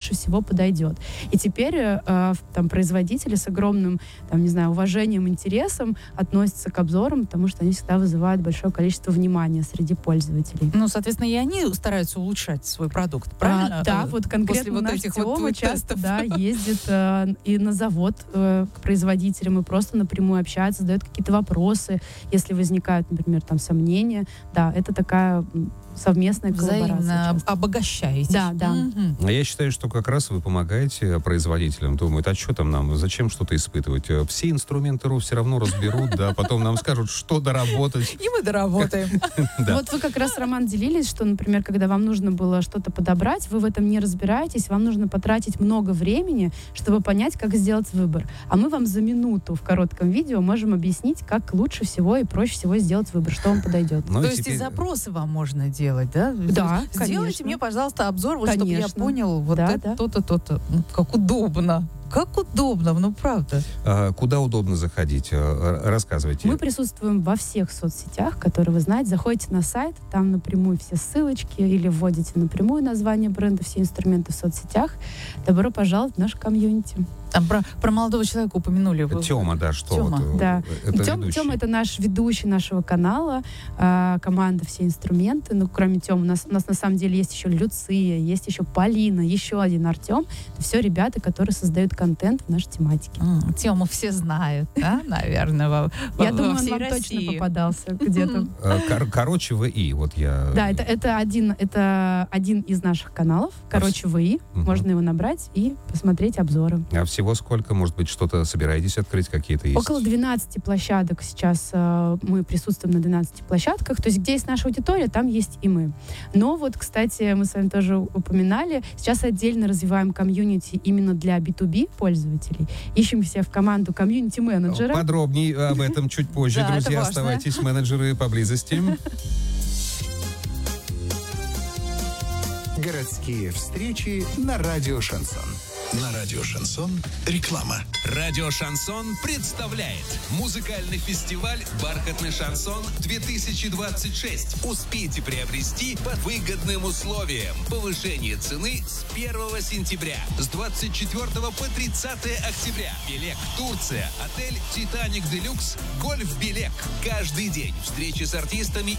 лучше всего подойдет. И теперь там производители с огромным, там, не знаю, уважением, интересом относятся к обзорам, потому что они всегда вызывают большое количество внимания среди пользователей. Ну, соответственно, и они стараются улучшать свой продукт, правильно? Да, вот конкретно вот наш этих Тёма вот часто тестов. ездит и на завод к производителям и просто напрямую общается, задает какие-то вопросы, если возникают, например, там сомнения. Да, это такая совместная коллаборация. Взаимно часто. обогащаете. Да, да. А я считаю, что как раз вы помогаете производителям. Думают, а что там нам, зачем что-то испытывать? Все инструменты РУ все равно разберут, да, потом нам скажут, что доработать. И мы доработаем. Вот вы как раз, Роман, делились, что, например, когда вам нужно было что-то подобрать, вы в этом не разбираетесь, вам нужно потратить много времени, чтобы понять, как сделать выбор. А мы вам за минуту в коротком видео можем объяснить, как лучше всего и проще всего сделать выбор, что вам подойдет. То есть и запросы вам можно делать, да? Да, Сделайте конечно. мне, пожалуйста, обзор, вот чтобы я Конечно. понял вот Да, это, да. то-то, то-то. Как удобно. Как удобно, ну правда. Куда удобно заходить? Рассказывайте. Мы присутствуем во всех соцсетях, которые вы знаете. Заходите на сайт, там напрямую все ссылочки, или вводите напрямую название бренда, все инструменты в соцсетях. Добро пожаловать в наш комьюнити. Там про молодого человека упомянули. Тёма, да, что? Тёма. Вот, Да. это Тёма ведущий. это наш ведущий нашего канала, команда «Все инструменты». Ну, кроме Тёмы, у нас на самом деле есть еще Люция, есть еще Полина, еще один Артем. Это все ребята, которые создают контент в нашей тематике. Тему все знают, да, наверное, Я думаю, во он всей вам России. точно попадался где-то. Короче, ВИ, вот я... Да, это один из наших каналов. Короче, ВИ. Можно его набрать и посмотреть обзоры. А всего сколько? Может быть, что-то собираетесь открыть, какие-то есть? Около 12 площадок сейчас мы присутствуем на 12 площадках. То есть, где есть наша аудитория, там есть и мы. Но вот, кстати, мы с вами тоже упоминали, сейчас отдельно развиваем комьюнити именно для B2B пользователей. Ищем все в команду комьюнити-менеджера. Подробнее об этом чуть позже, Да, друзья. это важно. Оставайтесь, менеджеры, поблизости. Городские встречи на радио «Шансон». На радио «Шансон» реклама. Радио «Шансон» представляет музыкальный фестиваль «Бархатный шансон-2026». Успейте приобрести по выгодным условиям. Повышение цены с 1 сентября. С 24 по 30 октября. Белек, Турция. Отель «Титаник Делюкс». Гольф Белек. Каждый день встречи с артистами